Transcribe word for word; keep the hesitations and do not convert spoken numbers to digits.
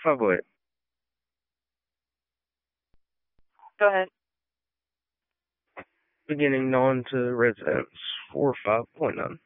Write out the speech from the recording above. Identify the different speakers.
Speaker 1: five oh eight.
Speaker 2: Go ahead.
Speaker 1: Beginning on to residence four five point nine.